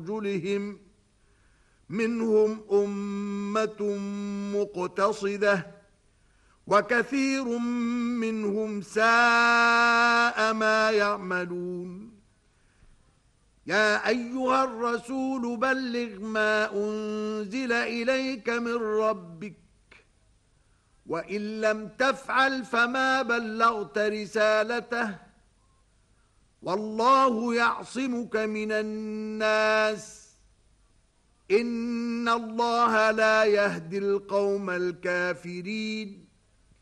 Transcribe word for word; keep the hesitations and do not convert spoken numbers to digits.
بأرجلهم منهم أمة مقتصدة وكثير منهم ساء ما يعملون يا أيها الرسول بلغ ما أنزل إليك من ربك وإن لم تفعل فما بلغت رسالته والله يعصمك من الناس إن الله لا يهدي القوم الكافرين